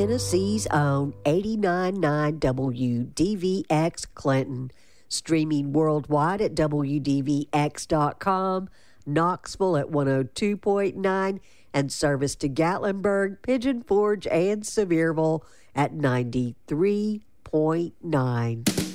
Tennessee's own 89.9 WDVX Clinton, streaming worldwide at WDVX.com, Knoxville at 102.9, and service to Gatlinburg, Pigeon Forge, and Sevierville at 93.9.